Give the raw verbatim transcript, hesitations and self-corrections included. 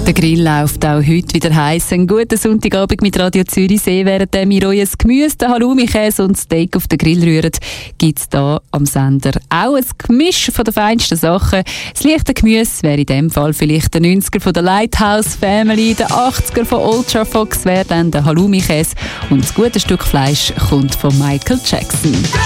Der Grill läuft auch heute wieder heiß. Einen guten Sonntagabend mit Radio Zürichsee. Während wir euer Gemüse, den Halloumi-Käse und Steak auf den Grill rühren, gibt es hier am Sender auch ein Gemisch von den feinsten Sachen. Das leichte Gemüse wäre in dem Fall vielleicht der neunziger von der Lighthouse Family, der achtziger von Ultra Fox wäre dann der Halloumi-Käse und das gute Stück Fleisch kommt von Michael Jackson.